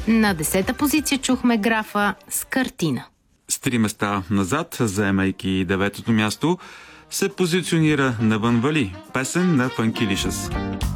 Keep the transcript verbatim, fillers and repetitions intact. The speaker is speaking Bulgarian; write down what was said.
На десета позиция чухме графа с картина. С три места назад, заемайки деветото място, се позиционира Навън вали, песен на Фанкилишъс.